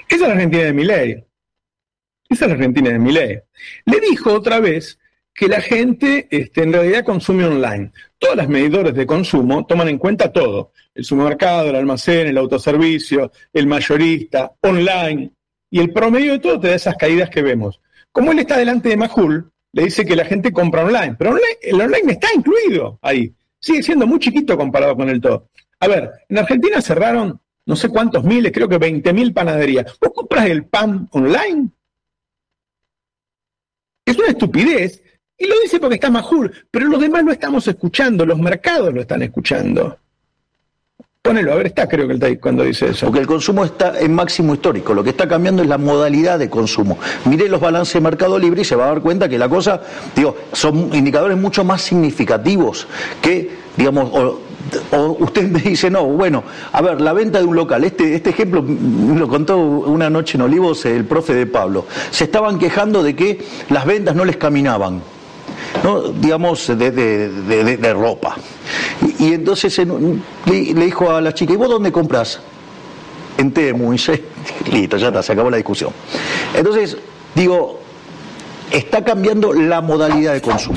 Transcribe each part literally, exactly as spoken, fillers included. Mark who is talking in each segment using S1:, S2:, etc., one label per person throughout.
S1: Esa es la Argentina de Milei. Esa es la Argentina de Milei. Le dijo otra vez que la gente este, en realidad consume online. Todos los medidores de consumo toman en cuenta todo. El supermercado, el almacén, el autoservicio, el mayorista, online. Y el promedio de todo te da esas caídas que vemos. Como él está delante de Majul, le dice que la gente compra online. Pero online, el online está incluido ahí. Sigue siendo muy chiquito comparado con el todo. A ver, en Argentina cerraron no sé cuántos miles, creo que veinte mil panaderías. ¿Vos compras el pan online? Es una estupidez. Y lo dice porque está Majul, pero los demás lo estamos escuchando, los mercados lo están escuchando. Ponelo, a ver, está creo que está ahí cuando dice eso.
S2: Porque el consumo está en máximo histórico, lo que está cambiando es la modalidad de consumo. Mire los balances de Mercado Libre y se va a dar cuenta que la cosa, digo, son indicadores mucho más significativos que, digamos, o, o usted me dice, no, bueno, a ver, la venta de un local, este, este ejemplo me lo contó una noche en Olivos el profe de Pablo, se estaban quejando de que las ventas no les caminaban, ¿no? Digamos, de, de, de, de ropa. Y, y entonces en, le, le dijo a la chica, ¿y vos dónde compras? En Temu. Y dice, listo, ya está, se acabó la discusión. Entonces, digo, está cambiando la modalidad de consumo.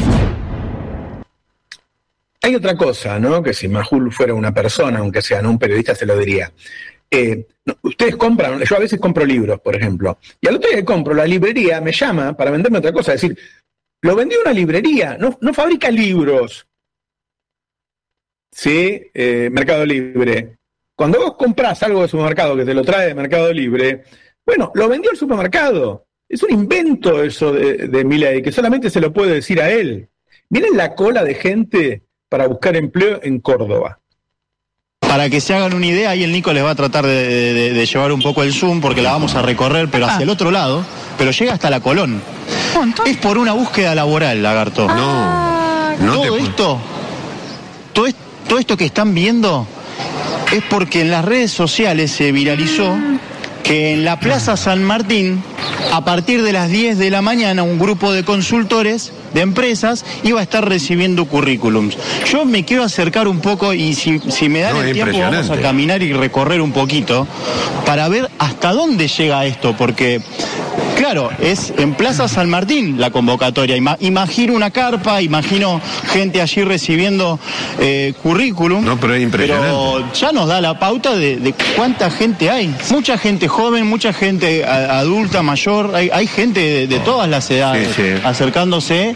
S1: Hay otra cosa, ¿no? Que si Majul fuera una persona, aunque sea no un periodista, se lo diría. Eh, no, ustedes compran, yo a veces compro libros, por ejemplo, y al otro día que compro, la librería me llama para venderme otra cosa, es decir, lo vendió una librería, no, no fabrica libros. ¿Sí? Eh, Mercado Libre. Cuando vos comprás algo de supermercado que te lo trae de Mercado Libre, bueno, lo vendió el supermercado. Es un invento eso de, de Milei, que solamente se lo puede decir a él. Miren la cola de gente para buscar empleo en Córdoba.
S3: Para que se hagan una idea, ahí el Nico les va a tratar de, de, de llevar un poco el zoom, porque la vamos a recorrer, pero hacia ah. el otro lado, pero llega hasta la Colón. Es por una búsqueda laboral, Lagarto.
S4: No, no
S3: todo
S4: te...
S3: esto, todo, esto, todo esto que están viendo es porque en las redes sociales se viralizó que en la Plaza San Martín, a partir de las diez de la mañana, un grupo de consultores de empresas iba a estar recibiendo currículums. Yo me quiero acercar un poco y si, si me dan no, el tiempo vamos a caminar y recorrer un poquito para ver hasta dónde llega esto, porque claro, es en Plaza San Martín la convocatoria. Ima- imagino una carpa, imagino gente allí recibiendo eh, currículum.
S4: No, pero es impresionante.
S3: Pero ya nos da la pauta de, de cuánta gente hay. Mucha gente joven, mucha gente a, adulta, mayor. Hay, hay gente de, de todas las edades sí, sí. acercándose.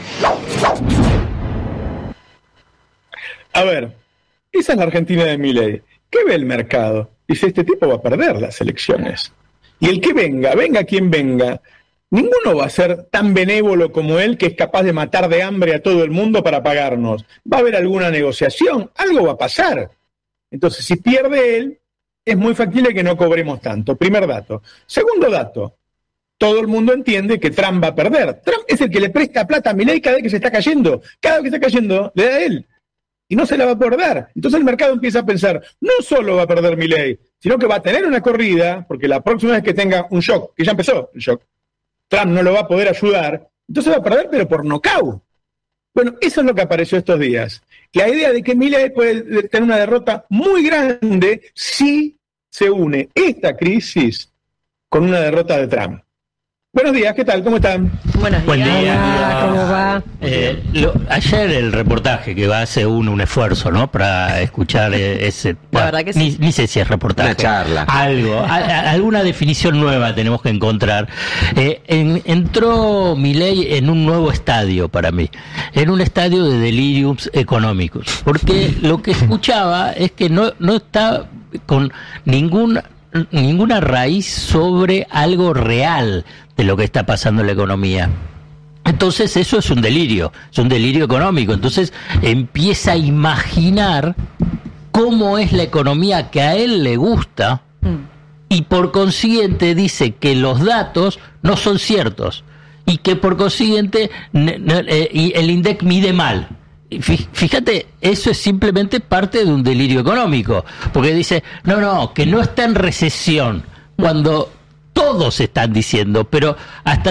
S1: A ver, esa es la Argentina de Milei. ¿Qué ve el mercado? Dice, este tipo va a perder las elecciones. Y el que venga, venga quien venga, ninguno va a ser tan benévolo como él, que es capaz de matar de hambre a todo el mundo para pagarnos. Va a haber alguna negociación, algo va a pasar. Entonces, si pierde él, es muy factible que no cobremos tanto. Primer dato. Segundo dato, todo el mundo entiende que Trump va a perder. Trump es el que le presta plata a Milei cada vez que se está cayendo. Cada vez que está cayendo, le da a él. Y no se la va a poder dar. Entonces el mercado empieza a pensar, no solo va a perder Milei, sino que va a tener una corrida, porque la próxima vez que tenga un shock, que ya empezó el shock, Trump no lo va a poder ayudar, entonces va a perder, pero por nocaut. Bueno, eso es lo que apareció estos días. La idea de que Milei puede tener una derrota muy grande si se une esta crisis con una derrota de Trump. Buenos días, ¿qué tal? ¿Cómo están?
S5: Buenos días.
S6: Buen día.
S5: ¿Cómo va?
S6: Eh, lo, ayer el reportaje que va a hacer uno un esfuerzo, ¿no? Para escuchar ese...
S5: La
S6: bueno,
S5: verdad que sí.
S6: Ni, ni sé si es reportaje.
S4: Una charla.
S6: Algo. a, a, alguna definición nueva tenemos que encontrar. Eh, en, entró Milei en un nuevo estadio para mí. En un estadio de deliriums económicos. Porque lo que escuchaba es que no, no está con ningún... ninguna raíz sobre algo real de lo que está pasando en la economía. Entonces eso es un delirio, es un delirio económico. Entonces empieza a imaginar cómo es la economía que a él le gusta y por consiguiente dice que los datos no son ciertos y que por consiguiente el INDEC mide mal. Fíjate, eso es simplemente parte de un delirio económico, porque dice, no, no, que no está en recesión, cuando todos están diciendo, pero hasta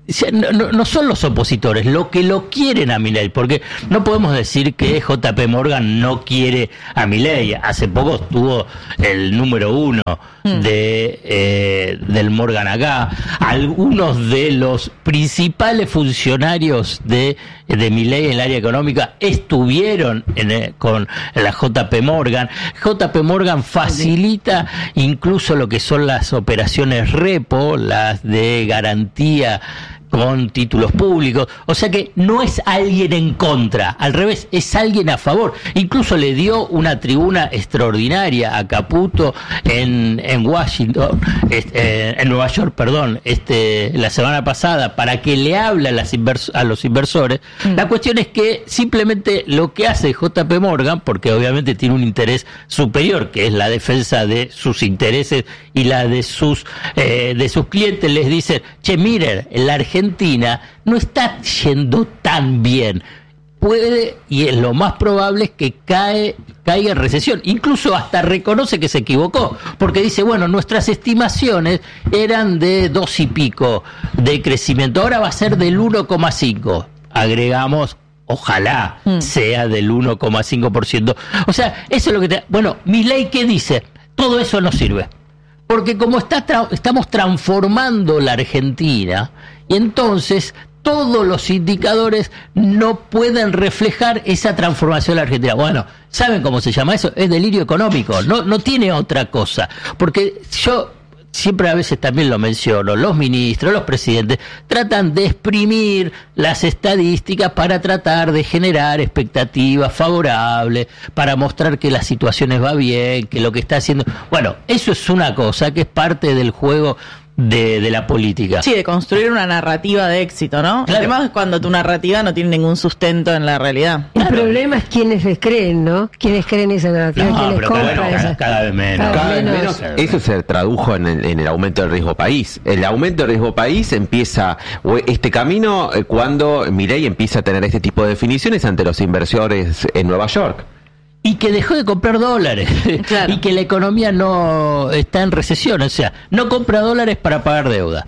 S6: no, no, no son los opositores, lo que lo quieren a Milei, porque no podemos decir que J P Morgan no quiere a Milei. Hace poco estuvo el número uno mm. de eh, del Morgan acá. Algunos de los principales funcionarios de, de Milei en el área económica estuvieron en el, con la J P Morgan. J P Morgan facilita incluso lo que son las operaciones repo, las de garantía con títulos públicos, o sea que no es alguien en contra, al revés, es alguien a favor. Incluso le dio una tribuna extraordinaria a Caputo en, en Washington, este, en Nueva York, perdón, este, la semana pasada, para que le hable a, las invers- a los inversores. Mm. La cuestión es que simplemente lo que hace J P Morgan, porque obviamente tiene un interés superior, que es la defensa de sus intereses y la de sus eh, de sus clientes, les dice, che, miren, la Argentina Argentina no está yendo tan bien. Puede, y es lo más probable, es que cae, caiga en recesión. Incluso hasta reconoce que se equivocó, porque dice, bueno, nuestras estimaciones eran de dos y pico de crecimiento, ahora va a ser del uno coma cinco. Agregamos, ojalá mm. sea del uno coma cinco por ciento. O sea, eso es lo que te... Bueno, Milei, ¿qué dice? Todo eso no sirve. Porque como está tra- estamos transformando la Argentina, y entonces todos los indicadores no pueden reflejar esa transformación de la Argentina. Bueno, ¿saben cómo se llama eso? Es delirio económico, no, no tiene otra cosa. Porque yo siempre a veces también lo menciono, los ministros, los presidentes, tratan de exprimir las estadísticas para tratar de generar expectativas favorables, para mostrar que las situaciones va bien, que lo que está haciendo... Bueno, eso es una cosa que es parte del juego de, de la política.
S5: Sí, de construir una narrativa de éxito, ¿no?
S6: Claro.
S5: Además, cuando tu narrativa no tiene ningún sustento en la realidad.
S7: El
S6: Claro.
S7: problema es quienes les creen, ¿no? Quienes creen esa narrativa,
S6: No,
S7: quienes
S6: pero cada,
S7: compran
S6: cada-
S7: esa.
S6: cada vez menos.
S7: Cada
S8: Cada vez
S7: menos.
S8: menos. Eso se tradujo en el, en el aumento del riesgo país. El aumento del riesgo país empieza o este camino eh, cuando Milei empieza a tener este tipo de definiciones ante los inversores en Nueva York.
S6: Y que dejó de comprar dólares.
S5: Claro.
S6: Y que la economía no está en recesión. O sea, no compra dólares para pagar deuda.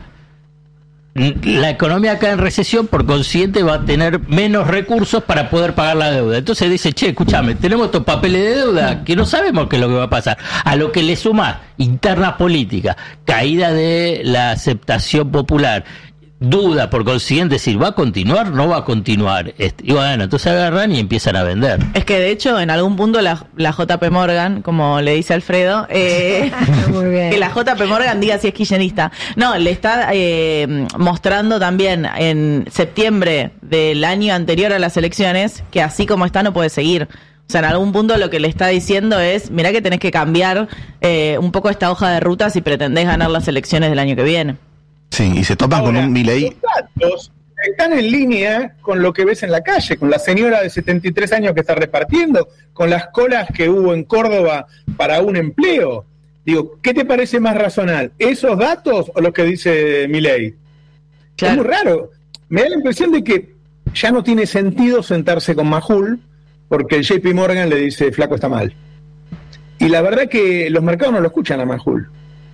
S6: La economía acá en recesión, por consiguiente, va a tener menos recursos para poder pagar la deuda. Entonces dice, che, escúchame, tenemos estos papeles de deuda que no sabemos qué es lo que va a pasar. A lo que le sumás internas políticas, caída de la aceptación popular, duda, por consiguiente, si va a continuar, no va a continuar. Y bueno, entonces agarran y empiezan a vender.
S5: Es que de hecho, en algún punto la, la J P Morgan, como le dice Alfredo, eh,
S7: Muy bien.
S5: que la J P Morgan diga si es kirchnerista. No, le está eh, mostrando también en septiembre del año anterior a las elecciones que así como está no puede seguir. O sea, en algún punto lo que le está diciendo es, mirá que tenés que cambiar eh, un poco esta hoja de ruta si pretendés ganar las elecciones del año que viene.
S9: Sí, y se topan
S1: Ahora,
S9: con un Milei.
S1: los datos están en línea con lo que ves en la calle, con la señora de setenta y tres años que está repartiendo, con las colas que hubo en Córdoba para un empleo. Digo, ¿qué te parece más razonable? ¿Esos datos o lo que dice Milei?
S5: Claro.
S1: Es muy raro. Me da la impresión de que ya no tiene sentido sentarse con Majul porque el J P Morgan le dice, flaco, está mal. Y la verdad que los mercados no lo escuchan a Majul.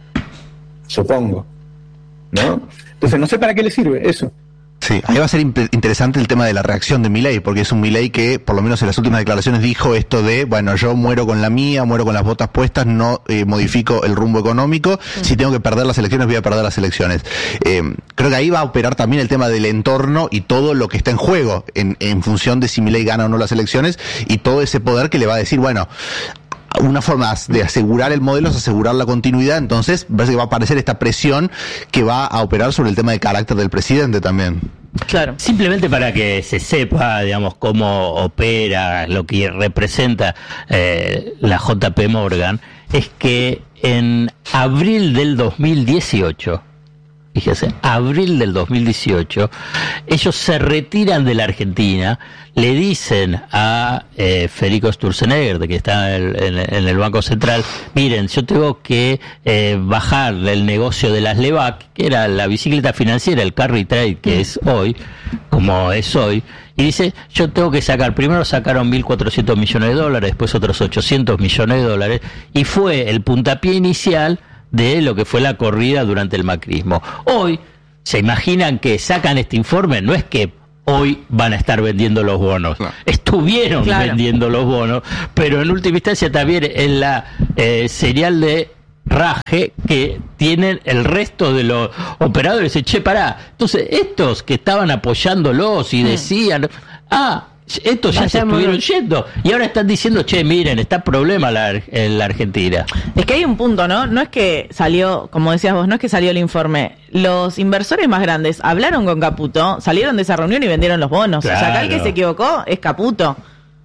S1: Supongo. ¿No? Entonces no sé para qué le sirve eso.
S9: Sí, ahí va a ser imp- interesante el tema de la reacción de Milei, porque es un Milei que, por lo menos en las últimas declaraciones, dijo esto de, bueno, yo muero con la mía, muero con las botas puestas, no eh, modifico el rumbo económico, si tengo que perder las elecciones, voy a perder las elecciones. Eh, creo que ahí va a operar también el tema del entorno y todo lo que está en juego, en, en función de si Milei gana o no las elecciones, y todo ese poder que le va a decir, bueno, una forma de asegurar el modelo es asegurar la continuidad, entonces parece que va a aparecer esta presión que va a operar sobre el tema de carácter del presidente también.
S5: Claro.
S6: Simplemente para que se sepa, digamos, cómo opera, lo que representa eh, la J P Morgan, es que en abril del dos mil dieciocho, fíjese, abril del dos mil dieciocho, ellos se retiran de la Argentina, le dicen a eh, Federico Sturzenegger, de que está en el, en, en el Banco Central, miren, yo tengo que eh, bajar el negocio de las LEVAC, que era la bicicleta financiera, el carry trade que es hoy, como es hoy, y dice, yo tengo que sacar, primero sacaron mil cuatrocientos millones de dólares, después otros ochocientos millones de dólares, y fue el puntapié inicial de lo que fue la corrida durante el macrismo. Hoy, se imaginan que sacan este informe, no es que hoy van a estar vendiendo los bonos. No. Estuvieron claro. vendiendo los bonos, pero en última instancia también en la eh, serial de raje que tienen el resto de los operadores. Che, pará. Entonces, estos que estaban apoyándolos y decían, ah, estos ya se estuvieron yendo y ahora están diciendo, che, miren, está problema la, en la Argentina.
S5: Es que hay un punto, ¿no? No es que salió, como decías vos, no es que salió el informe. Los inversores más grandes hablaron con Caputo, salieron de esa reunión y vendieron los bonos. Claro. O sea, acá el que se equivocó es Caputo.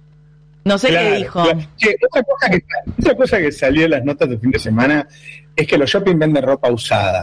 S5: No sé claro, qué dijo.
S1: Claro. Che, otra, cosa que, otra cosa que salió en las notas del fin de semana es que los shopping venden ropa usada.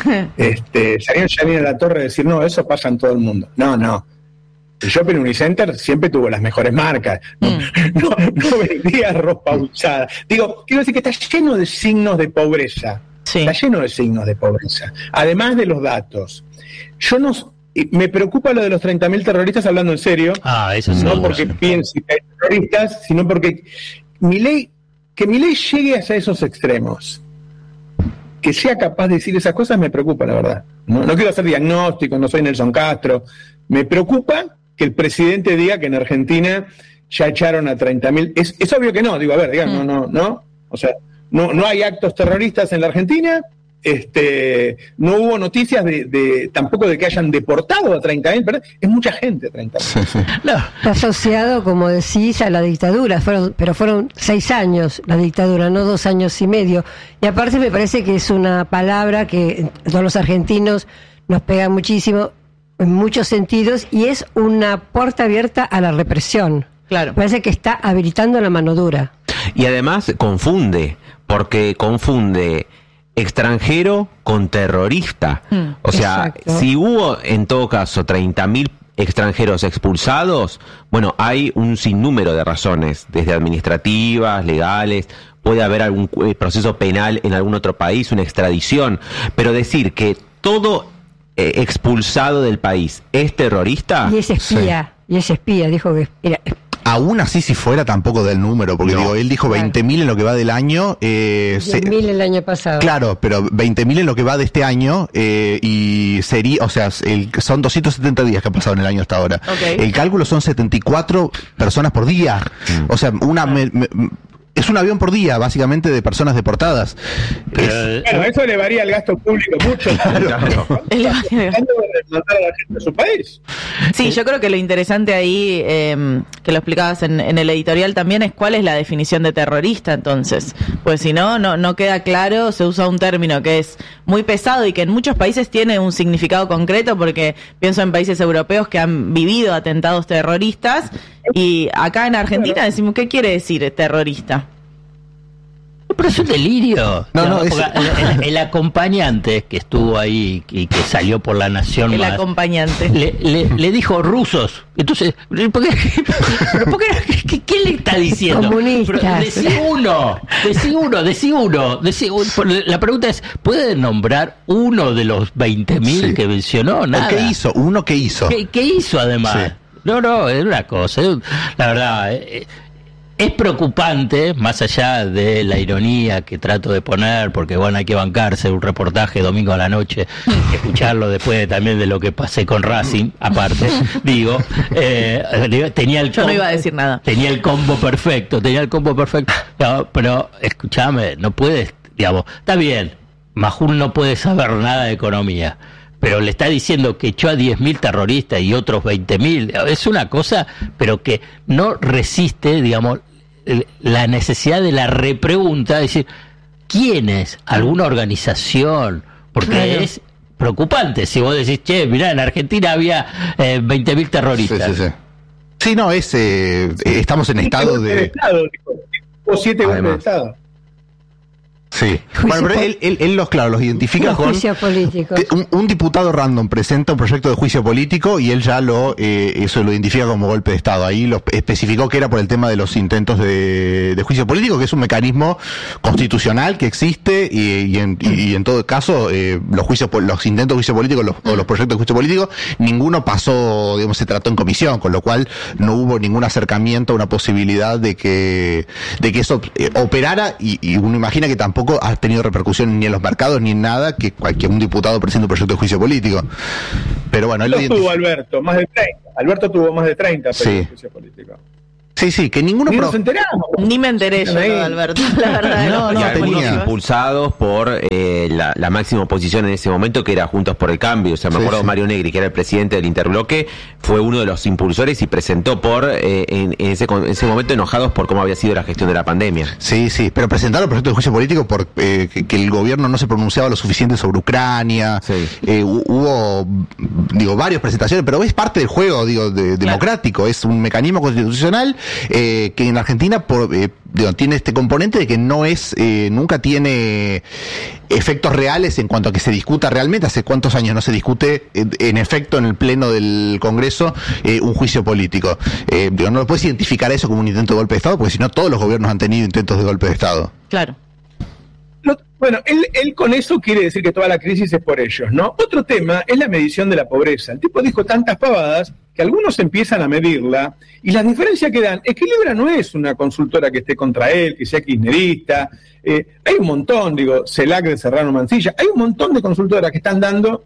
S1: este, salió Janine a la Torre a decir, no, eso pasa en todo el mundo. No, no. El Shopping Unicenter siempre tuvo las mejores marcas, no, mm. no, no vendía ropa usada. Digo, quiero decir que está lleno de signos de pobreza, sí. está lleno de signos de pobreza, además de los datos. Yo no, me preocupa lo de los treinta mil terroristas, hablando en serio,
S6: ah, eso
S1: no
S6: seguro.
S1: porque piense que hay terroristas, sino porque Milei, que Milei llegue hacia esos extremos, que sea capaz de decir esas cosas, me preocupa, la verdad. No, no quiero hacer diagnóstico, no soy Nelson Castro, me preocupa que el presidente diga que en Argentina ya echaron a treinta mil. Es, es obvio que no, digo, a ver, digan, mm. no, no, no. O sea, no, no hay actos terroristas en la Argentina, este, no hubo noticias de, de tampoco de que hayan deportado a treinta mil, pero es mucha gente, treinta mil.
S7: No. Está asociado, como decís, a la dictadura, fueron, pero fueron seis años la dictadura, no dos años y medio. Y aparte me parece que es una palabra que todos los argentinos nos pega muchísimo, en muchos sentidos, y es una puerta abierta a la represión.
S5: Claro.
S7: Parece que está habilitando la mano dura.
S8: Y además confunde, porque confunde extranjero con terrorista. Mm, o sea, exacto. Si hubo en todo caso treinta mil extranjeros expulsados, bueno, hay un sinnúmero de razones, desde administrativas, legales, puede haber algún proceso penal en algún otro país, una extradición, pero decir que todo expulsado del país es terrorista.
S7: Y es espía, sí. y es espía, dijo que era.
S9: Aún así, si fuera, tampoco del número, porque no. digo, él dijo claro. veinte mil en lo que va del año. Eh,
S7: diez mil el año pasado.
S9: Claro, pero veinte mil en lo que va de este año, eh, y sería, o sea, el, son doscientos setenta días que han pasado en el año hasta ahora. Okay. El cálculo son setenta y cuatro personas por día. Mm. O sea, una... Me, me, es un avión por día, básicamente, de personas deportadas.
S1: Pero, es, bueno, eso elevaría el gasto público mucho. Claro. Claro. Elevaría de mandar a la gente a su país.
S5: Sí, yo creo que lo interesante ahí, eh, que lo explicabas en, en el editorial también, es cuál es la definición de terrorista, entonces. Pues si no, no, no queda claro, se usa un término que es muy pesado y que en muchos países tiene un significado concreto, porque pienso en países europeos que han vivido atentados terroristas, y acá en Argentina decimos, ¿qué quiere decir terrorista?
S6: Pero es un delirio.
S9: No, no, es...
S6: el, el acompañante que estuvo ahí y que salió por La Nación
S5: el
S6: más,
S5: acompañante
S6: le, le, le dijo rusos. Entonces, ¿por qué, pero por qué, qué, qué le está diciendo?
S7: Comunistas.
S6: Decí uno, decí uno, decí uno, decí uno. La pregunta es, ¿puede nombrar uno de los veinte mil sí. que mencionó? Nada.
S9: ¿Qué hizo? ¿Uno qué hizo?
S6: ¿Qué, qué hizo además? Sí. No, no, es una cosa. La verdad... Eh, Es preocupante, más allá de la ironía que trato de poner, porque bueno, hay que bancarse un reportaje domingo a la noche, escucharlo después de, también de lo que pasé con Racing, aparte, digo, eh, tenía el
S5: Yo combo, no iba a decir nada.
S6: Tenía el combo perfecto, tenía el combo perfecto, no, pero escúchame, no puedes, digamos, está bien, Majul no puede saber nada de economía, pero le está diciendo que echó a diez mil terroristas y otros veinte mil, es una cosa, pero que no resiste, digamos, la necesidad de la repregunta, es decir, ¿quién es? ¿Alguna organización? Porque claro. es preocupante si vos decís, che, mirá, en Argentina había eh, veinte mil terroristas.
S9: Sí, sí, sí. Sí, no, es, eh, estamos en estado de...
S1: Estado, o siete golpes de Estado.
S9: Sí, bueno, pero él, él, él los, claro, los identifica con
S7: juicio político.
S9: Un, un diputado random presenta un proyecto de juicio político y él ya lo eh, eso lo identifica como golpe de Estado. Ahí lo especificó que era por el tema de los intentos de, de juicio político, que es un mecanismo constitucional que existe y, y, en, y en todo caso eh, los juicios, los intentos de juicio político los, o los proyectos de juicio político, ninguno pasó, digamos, se trató en comisión, con lo cual no hubo ningún acercamiento a una posibilidad de que de que eso eh, operara y, y uno imagina que tampoco tampoco ha tenido repercusión ni en los mercados ni en nada que cualquier un diputado presente un proyecto de juicio político. Pero bueno, él lo
S1: tuvo identifica. Alberto, más de treinta. Alberto tuvo más de treinta
S9: sí.
S1: de juicio político.
S9: Sí, sí, que ninguno...
S1: Ni
S9: pro...
S1: nos enteramos.
S5: Ni me enteré yo de Alberto, la verdad.
S8: No, no,
S9: no
S8: algunos
S9: tenía.
S8: impulsados por eh, la, la máxima oposición en ese momento, que era Juntos por el Cambio. O sea, me
S9: Sí,
S8: acuerdo
S9: sí.
S8: Mario Negri, que era el presidente del Interbloque, fue uno de los impulsores y presentó por eh, en, en, ese, en ese momento enojados por cómo había sido la gestión de la pandemia.
S9: Sí, sí, pero presentaron el proyecto de juicio político por eh, que, que el gobierno no se pronunciaba lo suficiente sobre Ucrania.
S8: Sí.
S9: Eh, hu- hubo, digo, varias presentaciones, pero es parte del juego, digo, de- democrático. Es un mecanismo constitucional eh, que en Argentina por, eh, digo, tiene este componente de que no es, eh, nunca tiene efectos reales en cuanto a que se discuta realmente. Hace cuántos años no se discute en, en efecto en el pleno del Congreso eh, un juicio político. Eh, digo, no lo puedes identificar eso como un intento de golpe de Estado, porque si no todos los gobiernos han tenido intentos de golpe de Estado.
S5: Claro.
S1: Lo- bueno, él, él con eso quiere decir que toda la crisis es por ellos, ¿no? Otro tema es la medición de la pobreza. El tipo dijo tantas pavadas que algunos empiezan a medirla y la diferencia que dan es que Libra no es una consultora que esté contra él, que sea kirchnerista. Eh, hay un montón, digo, CELAC de Serrano Mansilla, hay un montón de consultoras que están dando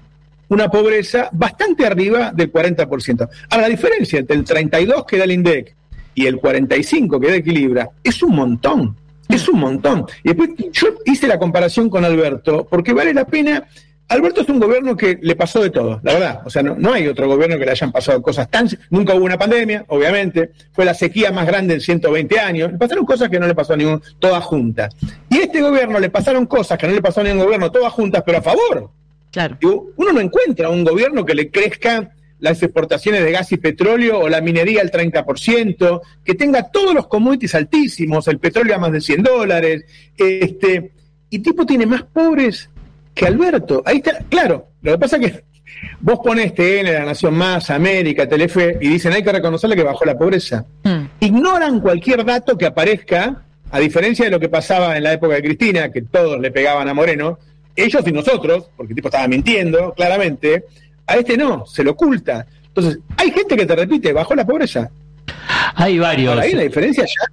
S1: una pobreza bastante arriba del cuarenta por ciento. Ahora, la diferencia entre el treinta y dos que da el INDEC y el cuarenta y cinco que da Equilibra es un montón. Es un montón. Y después yo hice la comparación con Alberto, porque vale la pena. Alberto es un gobierno que le pasó de todo, la verdad. O sea, no, no hay otro gobierno que le hayan pasado cosas tan... Nunca hubo una pandemia, obviamente. Fue la sequía más grande en ciento veinte años. Le pasaron cosas que no le pasó a ningún... Todas juntas. Y a este gobierno le pasaron cosas que no le pasó a ningún gobierno, todas juntas, pero a favor.
S5: Claro.
S1: Digo, uno no encuentra un gobierno que le crezca las exportaciones de gas y petróleo o la minería al treinta por ciento, que tenga todos los commodities altísimos, el petróleo a más de cien dólares, este, y tipo tiene más pobres que Alberto. Ahí está, claro, lo que pasa es que vos ponés T N, La Nación Más, América, Telefe, y dicen hay que reconocerle que bajó la pobreza.
S5: Mm.
S1: Ignoran cualquier dato que aparezca, a diferencia de lo que pasaba en la época de Cristina, que todos le pegaban a Moreno, ellos y nosotros, porque el tipo estaba mintiendo, claramente, a este no, se lo oculta. Entonces, hay gente que te repite, bajó la pobreza.
S6: Hay varios.
S1: Ahora, ¿hay una diferencia ya?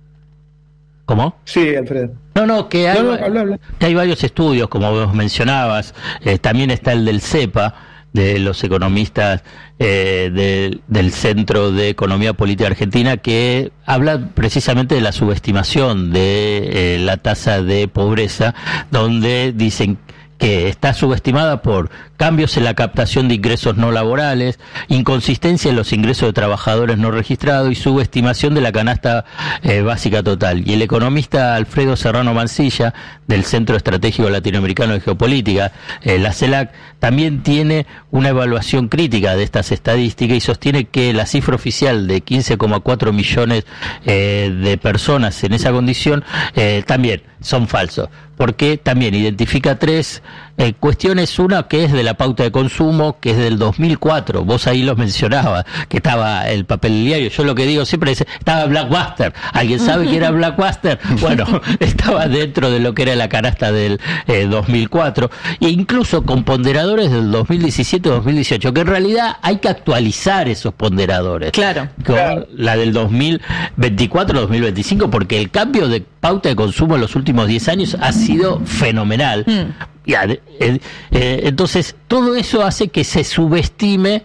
S6: ¿Cómo?
S1: Sí, Alfredo.
S6: No, no, que hay,
S1: No, no, habla, habla.
S6: que hay varios estudios, como vos mencionabas. Eh, también está el del CEPA, de los economistas eh, de- del Centro de Economía Política Argentina, que habla precisamente de la subestimación de eh, la tasa de pobreza, donde dicen que está subestimada por cambios en la captación de ingresos no laborales, inconsistencia en los ingresos de trabajadores no registrados y subestimación de la canasta eh, básica total. Y el economista Alfredo Serrano Mansilla, del Centro Estratégico Latinoamericano de Geopolítica, eh, la CELAC, también tiene una evaluación crítica de estas estadísticas y sostiene que la cifra oficial de quince coma cuatro millones eh, de personas en esa condición eh, también son falsos, porque también identifica tres eh, cuestiones. Una que es de la pauta de consumo, que es del dos mil cuatro, vos ahí lo mencionabas, que estaba el papel diario. Yo lo que digo siempre es, estaba Blackbuster. ¿Alguien sabe qué era Blackbuster? Bueno, estaba dentro de lo que era la canasta del eh, dos mil cuatro, e incluso con ponderadores del dos mil diecisiete dos mil dieciocho, que en realidad hay que actualizar esos ponderadores.
S5: Claro.
S6: Con
S1: Claro.
S6: la del dos mil veinticuatro dos mil veinticinco, porque el cambio de pauta de consumo en los últimos diez años ha sido fenomenal.
S5: Mm.
S6: Ya, eh, eh, entonces, todo eso hace que se subestime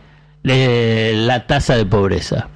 S6: eh, la tasa de pobreza.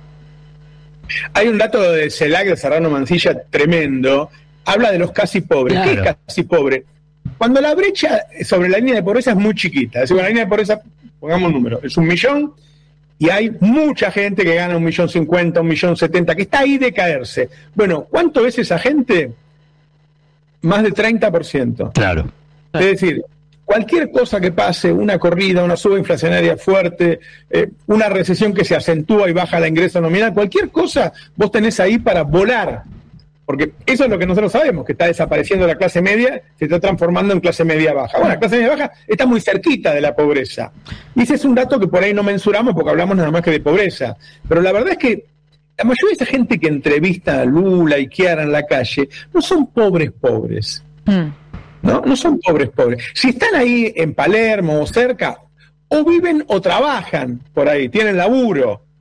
S1: Hay un dato de CELAC de Serrano Mansilla tremendo. Habla de los casi pobres.
S6: Claro.
S1: ¿Qué es casi pobre? Cuando la brecha sobre la línea de pobreza es muy chiquita. Es decir, la línea de pobreza, pongamos un número, es un millón y hay mucha gente que gana un millón cincuenta, un millón setenta, que está ahí de caerse. Bueno, ¿cuánto es esa gente? Más de treinta por ciento.
S6: Claro.
S1: Es decir, cualquier cosa que pase, una corrida, una suba inflacionaria fuerte, eh, una recesión que se acentúa y baja la ingreso nominal, cualquier cosa vos tenés ahí para volar. Porque eso es lo que nosotros sabemos, que está desapareciendo la clase media, se está transformando en clase media baja. Bueno, la clase media baja está muy cerquita de la pobreza. Y ese es un dato que por ahí no mensuramos porque hablamos nada más que de pobreza. Pero la verdad es que la mayoría de esa gente que entrevista a Lula y Chiara en la calle no son pobres pobres.
S5: Mm.
S1: ¿No? No son pobres pobres. Si están ahí en Palermo o cerca, o viven o trabajan por ahí, tienen laburo.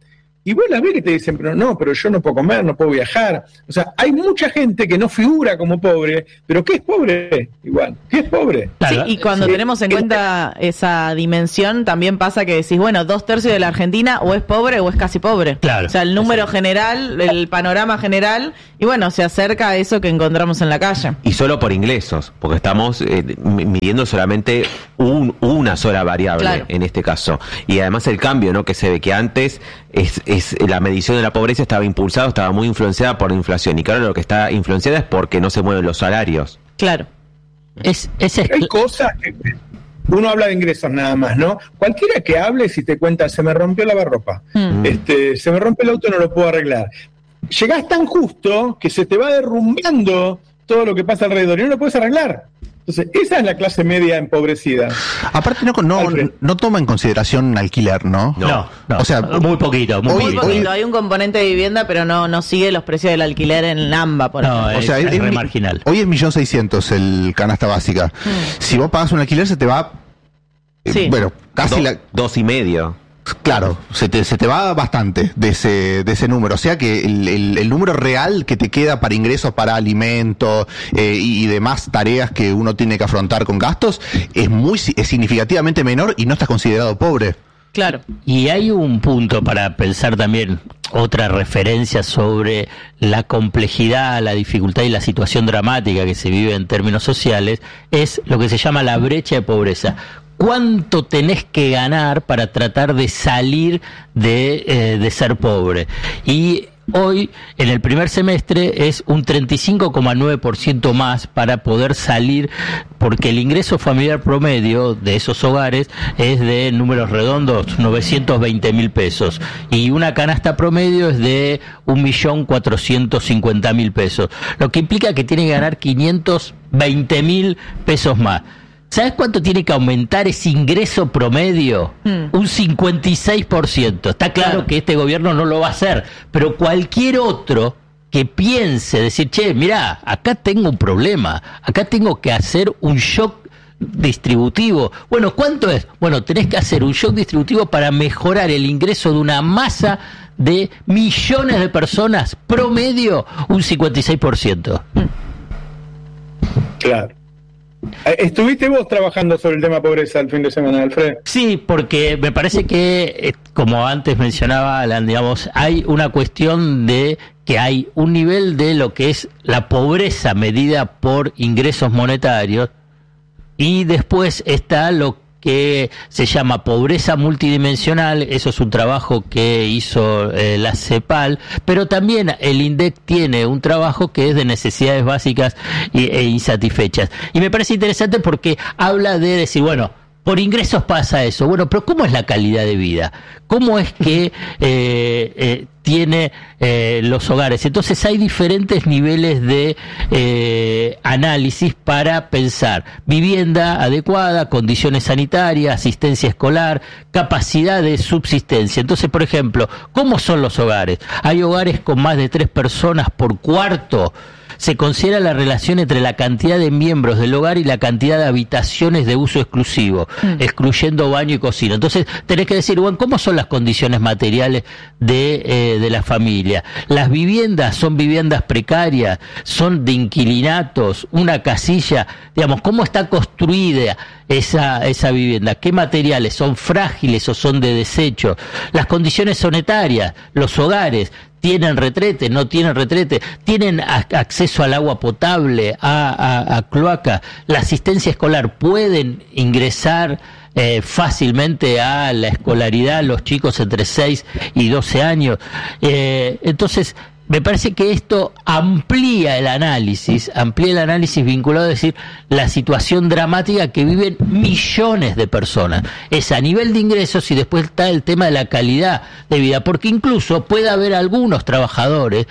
S1: y vos las ves que te dicen, pero no, pero yo no puedo comer, no puedo viajar. O sea, hay mucha gente que no figura como pobre, pero ¿qué es pobre? Igual, ¿qué es pobre?
S5: Sí, y cuando sí. tenemos en cuenta esa dimensión, también pasa que decís, bueno, dos tercios de la Argentina o es pobre o es casi pobre.
S6: Claro.
S5: O sea, el número sí. general, el panorama general, y bueno, se acerca a eso que encontramos en la calle.
S8: Y solo por ingresos, porque estamos eh, midiendo solamente un, una sola variable claro. en este caso. Y además el cambio, ¿no? Que se ve que antes es, es la medición de la pobreza estaba impulsada, estaba muy influenciada por la inflación, y claro, lo que está influenciada es porque no se mueven los salarios.
S5: Claro.
S6: Es, es
S1: Hay cosas que uno habla de ingresos nada más, ¿no? Cualquiera que hable, si te cuenta, se me rompió la lavarropa, mm. este, se me rompe el auto, no lo puedo arreglar. Llegás tan justo que se te va derrumbando todo lo que pasa alrededor y no lo puedes arreglar. Entonces, esa es la clase media empobrecida.
S9: Aparte, no, no, no toma en consideración alquiler, ¿no?
S6: No, no.
S9: O sea,
S6: muy poquito, muy,
S5: muy
S6: poquito.
S5: poquito. Hay un componente de vivienda, pero no, no sigue los precios del alquiler en AMBA, por
S6: no,
S5: ejemplo.
S6: Es,
S9: o sea,
S6: es,
S9: es
S6: re
S9: mi,
S6: marginal.
S9: Hoy es un millón seiscientos el canasta básica. Mm. Si vos pagas un alquiler, se te va... Eh,
S5: sí.
S9: Bueno, casi
S8: Do,
S9: la...
S8: Dos y medio.
S9: Claro, se te, se te va bastante de ese, de ese número. O sea que el, el, el número real que te queda para ingresos, para alimentos eh, y, y demás tareas que uno tiene que afrontar con gastos es muy es significativamente menor y no estás considerado pobre.
S5: Claro.
S6: Y hay un punto para pensar también, otra referencia sobre la complejidad, la dificultad y la situación dramática que se vive en términos sociales, es lo que se llama la brecha de pobreza. ¿Cuánto tenés que ganar para tratar de salir de, eh, de ser pobre? Y hoy, en el primer semestre, es un treinta y cinco coma nueve por ciento más para poder salir, porque el ingreso familiar promedio de esos hogares es de números redondos, novecientos veinte mil pesos. Y una canasta promedio es de un millón cuatrocientos cincuenta mil pesos. Lo que implica que tiene que ganar quinientos veinte mil pesos más. ¿Sabes cuánto tiene que aumentar ese ingreso promedio? Mm. Un cincuenta y seis por ciento. Está claro, claro que este gobierno no lo va a hacer, pero cualquier otro que piense, decir, che, mirá, acá tengo un problema, acá tengo que hacer un shock distributivo. Bueno, ¿cuánto es? Bueno, tenés que hacer un shock distributivo para mejorar el ingreso de una masa de millones de personas, promedio, un cincuenta y seis por ciento. Mm.
S1: Claro. ¿Estuviste vos trabajando sobre el tema pobreza el fin de semana, Alfredo?
S6: Sí, porque me parece que, como antes mencionaba Alan, digamos, hay una cuestión de que hay un nivel de lo que es la pobreza medida por ingresos monetarios y después está lo que se llama pobreza multidimensional. Eso es un trabajo que hizo eh, la CEPAL, pero también el INDEC tiene un trabajo que es de necesidades básicas y, e insatisfechas. Y me parece interesante porque habla de decir, bueno, por ingresos pasa eso. Bueno, pero ¿cómo es la calidad de vida? ¿Cómo es que eh, eh, tiene eh, los hogares? Entonces hay diferentes niveles de eh, análisis para pensar vivienda adecuada, condiciones sanitarias, asistencia escolar, capacidad de subsistencia. Entonces, por ejemplo, ¿cómo son los hogares? Hay hogares con más de tres personas por cuarto. Se considera la relación entre la cantidad de miembros del hogar y la cantidad de habitaciones de uso exclusivo, mm. excluyendo baño y cocina. Entonces, tenés que decir, bueno, ¿cómo son las condiciones materiales de, eh, de la familia? Las viviendas son viviendas precarias, son de inquilinatos, una casilla, digamos, ¿cómo está construida esa, esa vivienda? ¿Qué materiales? ¿Son frágiles o son de desecho? Las condiciones sanitarias, los hogares, ¿tienen retrete? ¿No tienen retrete? ¿Tienen a- acceso al agua potable, a, a, a cloaca? ¿La asistencia escolar? ¿Pueden ingresar eh, fácilmente a la escolaridad los chicos entre seis y doce años? Eh, entonces, me parece que esto amplía el análisis, amplía el análisis vinculado a decir la situación dramática que viven millones de personas. Es a nivel de ingresos y después está el tema de la calidad de vida, porque incluso puede haber algunos trabajadores,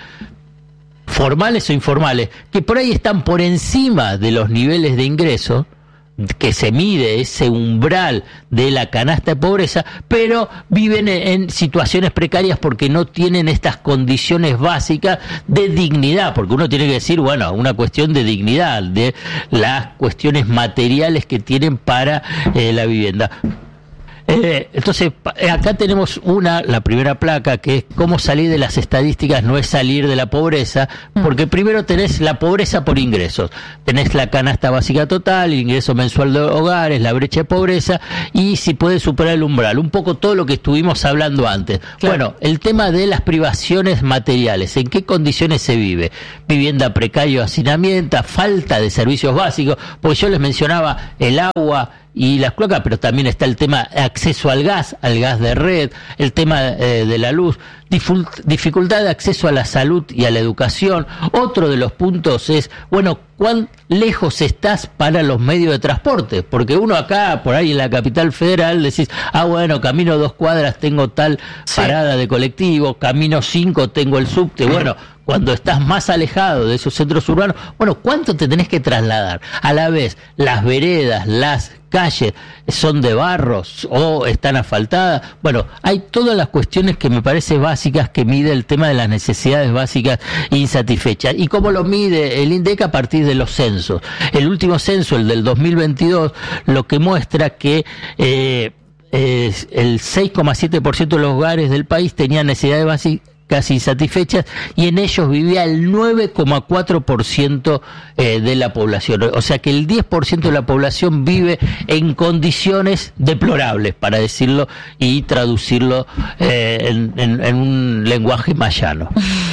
S6: formales o informales, que por ahí están por encima de los niveles de ingresos, que se mide ese umbral de la canasta de pobreza, pero viven en, en situaciones precarias porque no tienen estas condiciones básicas de dignidad, porque uno tiene que decir, bueno, una cuestión de dignidad, de las cuestiones materiales que tienen para eh, la vivienda. Eh, entonces, acá tenemos una, la primera placa, que es cómo salir de las estadísticas, no es salir de la pobreza, porque primero tenés la pobreza por ingresos, tenés la canasta básica total, el ingreso mensual de hogares, la brecha de pobreza, y si puede superar el umbral, un poco todo lo que estuvimos hablando antes. Claro. Bueno, el tema de las privaciones materiales, ¿en qué condiciones se vive? Vivienda precaria, hacinamiento, falta de servicios básicos, porque yo les mencionaba el agua y las cloacas, pero también está el tema de acceso al gas, al gas de red, el tema eh, de la luz, dificultad de acceso a la salud y a la educación. Otro de los puntos es, bueno, ¿cuán lejos estás para los medios de transporte? Porque uno acá, por ahí en la capital federal, decís, ah, bueno, camino dos cuadras, tengo tal sí. parada de colectivo, camino cinco, tengo el subte, bueno, cuando estás más alejado de esos centros urbanos, bueno, ¿cuánto te tenés que trasladar? A la vez, las veredas, las calles son de barros o están asfaltadas. Bueno, hay todas las cuestiones que me parece básicas que mide el tema de las necesidades básicas insatisfechas. ¿Y cómo lo mide el INDEC? A partir de los censos. El último censo, el del dos mil veintidós, lo que muestra que eh, eh, el seis coma siete por ciento de los hogares del país tenían necesidades básicas casi insatisfechas, y en ellos vivía el nueve coma cuatro por ciento eh, de la población. O sea que el diez por ciento de la población vive en condiciones deplorables, para decirlo y traducirlo eh, en, en, en un lenguaje más llano.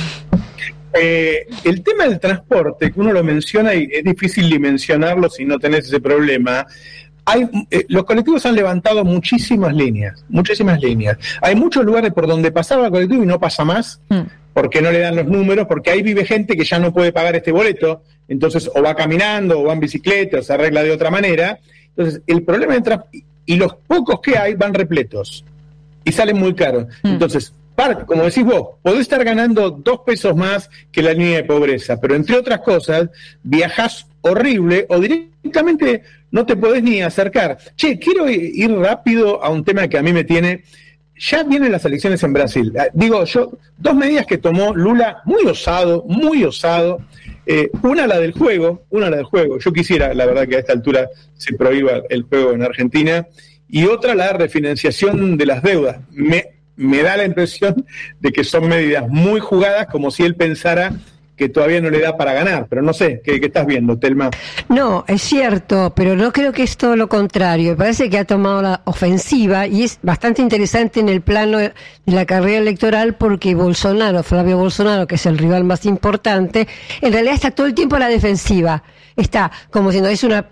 S1: Eh, el tema del transporte, que uno lo menciona y es difícil dimensionarlo si no tenés ese problema. Hay, eh, los colectivos han levantado muchísimas líneas, muchísimas líneas. Hay muchos lugares por donde pasaba el colectivo y no pasa más, mm. porque no le dan los números, porque ahí vive gente que ya no puede pagar este boleto, entonces o va caminando, o va en bicicleta, o se arregla de otra manera. Entonces, el problema entra, y los pocos que hay van repletos, y salen muy caros. Mm. Entonces, par, como decís vos, podés estar ganando dos pesos más que la línea de pobreza, pero entre otras cosas, viajás horrible o directamente no te podés ni acercar. Che, quiero ir rápido a un tema que a mí me tiene... Ya vienen las elecciones en Brasil. Digo, yo, dos medidas que tomó Lula, muy osado, muy osado. Eh, una la del juego, una la del juego. Yo quisiera, la verdad, que a esta altura se prohíba el juego en Argentina. Y otra la refinanciación de las deudas. Me, me da la impresión de que son medidas muy jugadas, como si él pensara que todavía no le da para ganar, pero no sé, ¿qué, qué estás viendo, Telma?
S7: No, es cierto, pero no creo que es todo lo contrario. Me parece que ha tomado la ofensiva y es bastante interesante en el plano de la carrera electoral, porque Bolsonaro, Flavio Bolsonaro, que es el rival más importante, en realidad está todo el tiempo a la defensiva. Está como si no es una,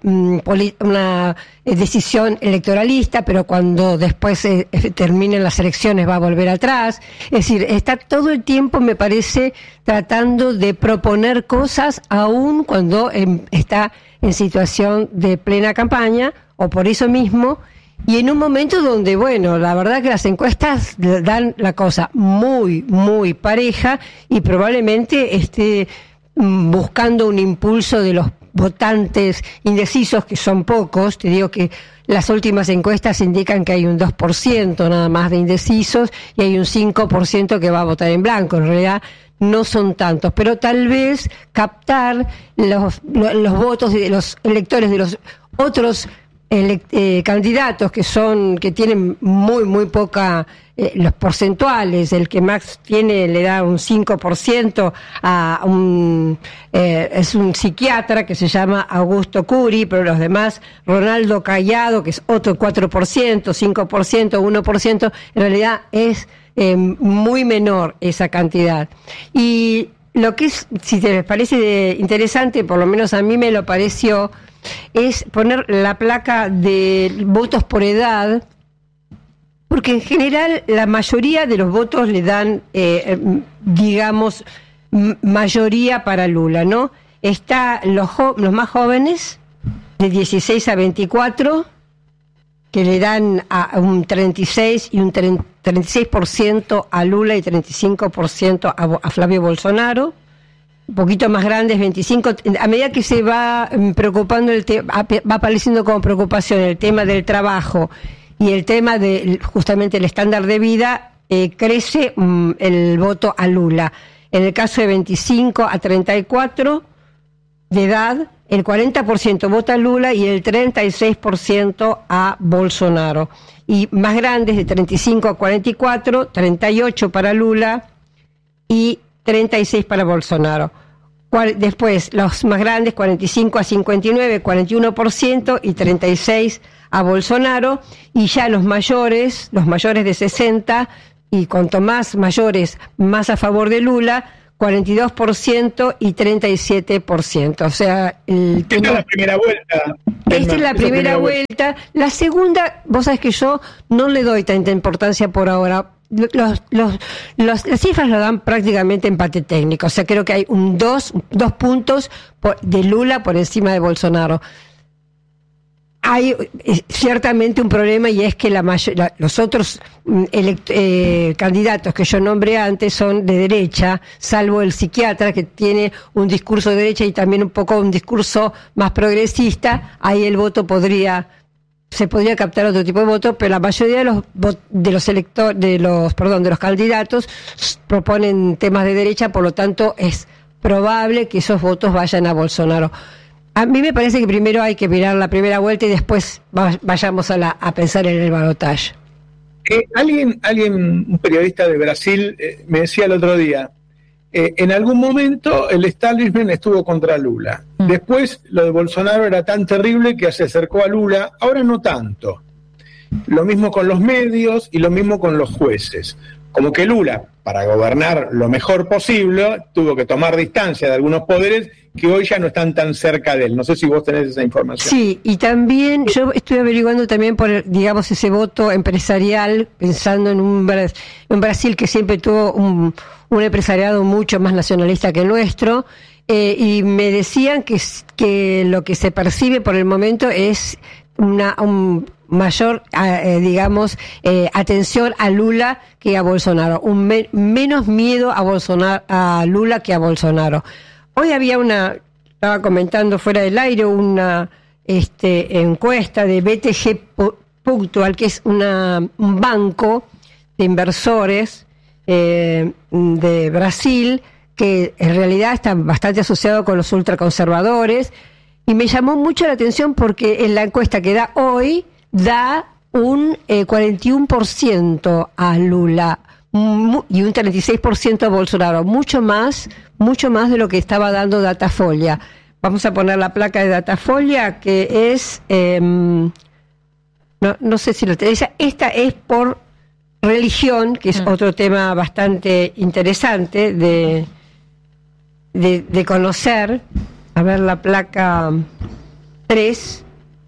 S7: una decisión electoralista, pero cuando después eh, terminen las elecciones va a volver atrás. Es decir, está todo el tiempo, me parece, tratando de proponer cosas, aún cuando eh, está en situación de plena campaña, o por eso mismo, y en un momento donde, bueno, la verdad que las encuestas dan la cosa muy, muy pareja, y probablemente esté buscando un impulso de los votantes indecisos, que son pocos. Te digo que las últimas encuestas indican que hay un dos por ciento nada más de indecisos y hay un cinco por ciento que va a votar en blanco. En realidad no son tantos, pero tal vez captar los, los votos de los electores de los otros ele- eh, candidatos que son que tienen muy muy poca eh, los porcentuales. El que más tiene le da un cinco por ciento a un eh, es un psiquiatra que se llama Augusto Curi, pero los demás, Ronaldo Cayado, que es otro cuatro por ciento, cinco por ciento, uno por ciento, en realidad es eh, muy menor esa cantidad. Y lo que es, si te parece de interesante, por lo menos a mí me lo pareció, es poner la placa de votos por edad, porque en general la mayoría de los votos le dan, eh, digamos, m- mayoría para Lula, ¿no? Está los, jo- los más jóvenes, de dieciséis a veinticuatro, que le dan a un treinta y seis y un treinta y seis por ciento a Lula y treinta y cinco por ciento a, a Flavio Bolsonaro. Un poquito más grandes, veinticinco, a medida que se va preocupando, el te- va apareciendo como preocupación el tema del trabajo y el tema de justamente el estándar de vida, eh, crece um, el voto a Lula. En el caso de veinticinco a treinta y cuatro de edad, el cuarenta por ciento vota a Lula y el treinta y seis por ciento a Bolsonaro. y más grandes de treinta y cinco a cuarenta y cuatro, treinta y ocho para Lula y treinta y seis para Bolsonaro. Después, los más grandes, cuarenta y cinco a cincuenta y nueve, cuarenta y uno por ciento y treinta y seis a Bolsonaro. Y ya los mayores, los mayores de sesenta, y cuanto más mayores, más a favor de Lula, cuarenta y dos por ciento y treinta y siete por ciento. O sea, el
S1: esta es la primera vuelta.
S7: Esta es la primera vuelta. La segunda, vos sabés que yo no le doy tanta importancia por ahora. Los, los, los, las cifras lo dan prácticamente empate técnico, o sea, creo que hay un dos, dos puntos por, de Lula por encima de Bolsonaro. Hay eh, ciertamente un problema, y es que la mayor, la, los otros elect, eh, candidatos que yo nombré antes son de derecha, salvo el psiquiatra, que tiene un discurso de derecha y también un poco un discurso más progresista. Ahí el voto podría se podría captar otro tipo de voto, pero la mayoría de los de los electores, de los perdón, de los candidatos proponen temas de derecha, por lo tanto es probable que esos votos vayan a Bolsonaro. A mí me parece que primero hay que mirar la primera vuelta y después vayamos a la a pensar en el balotaje.
S1: Eh, alguien, alguien, un periodista de Brasil eh, me decía el otro día, eh, en algún momento el establishment estuvo contra Lula. Mm. Después lo de Bolsonaro era tan terrible que se acercó a Lula, ahora no tanto. Lo mismo con los medios y lo mismo con los jueces. Como que Lula, para gobernar lo mejor posible, tuvo que tomar distancia de algunos poderes que hoy ya no están tan cerca de él. No sé si vos tenés esa información.
S7: Sí, y también yo estoy averiguando también por, digamos, ese voto empresarial, pensando en un, en Brasil que siempre tuvo un, un empresariado mucho más nacionalista que el nuestro, eh, y me decían que, que lo que se percibe por el momento es una... un, mayor, eh, digamos, eh, atención a Lula que a Bolsonaro, un me- menos miedo a Bolsonaro, a Lula que a Bolsonaro. Hoy había una, estaba comentando fuera del aire, una este, encuesta de B T G Pactual, que es una, un banco de inversores eh, de Brasil, que en realidad está bastante asociado con los ultraconservadores, y me llamó mucho la atención porque en la encuesta que da hoy, da un eh, cuarenta y uno por ciento a Lula mu- y un treinta y seis por ciento a Bolsonaro, mucho más, mucho más de lo que estaba dando Datafolia. Vamos a poner la placa de Datafolia, que es, eh, no, no sé si lo tenéis, esta es por religión, que es mm. otro tema bastante interesante de, de, de conocer. A ver la placa tres.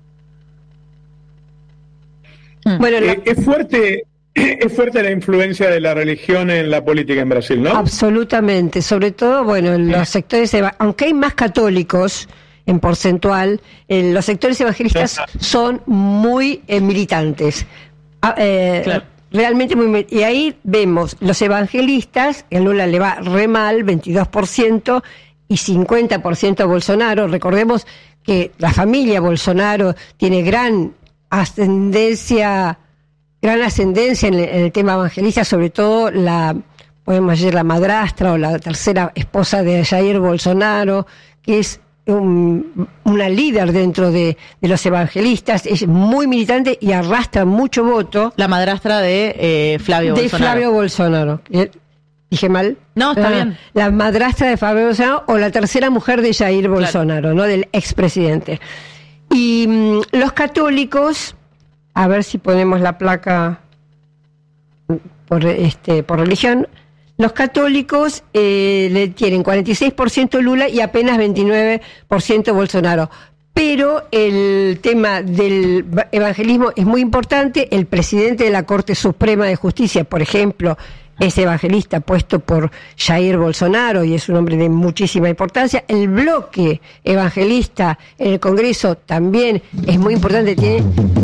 S1: Bueno, la... es fuerte, es fuerte la influencia de la religión en la política en Brasil, ¿no?
S7: Absolutamente, sobre todo, bueno, en los sectores, eva... aunque hay más católicos en porcentual, en los sectores evangelistas son muy eh, militantes, ah, eh, claro. realmente muy, y ahí vemos los evangelistas, a Lula le va re mal, veintidós por ciento y cincuenta por ciento a Bolsonaro. Recordemos que la familia Bolsonaro tiene gran ascendencia, gran ascendencia en el, en el tema evangelista, sobre todo la, podemos decir, la madrastra o la tercera esposa de Jair Bolsonaro, que es un, una líder dentro de, de los evangelistas, es muy militante y arrastra mucho voto.
S5: La madrastra de eh, Flavio
S7: de
S5: Bolsonaro.
S7: Flavio Bolsonaro. ¿Dije mal?
S5: No, está
S7: ah,
S5: bien.
S7: La madrastra de Flavio Bolsonaro o la tercera mujer de Jair Bolsonaro, claro, ¿no? Del expresidente. Y mmm, los católicos, a ver si ponemos la placa por este por religión, los católicos eh, le tienen cuarenta y seis por ciento Lula y apenas veintinueve por ciento Bolsonaro. Pero el tema del evangelismo es muy importante. El presidente de la Corte Suprema de Justicia, por ejemplo, es evangelista, puesto por Jair Bolsonaro, y es un hombre de muchísima importancia. El bloque evangelista en el Congreso también es muy importante, tiene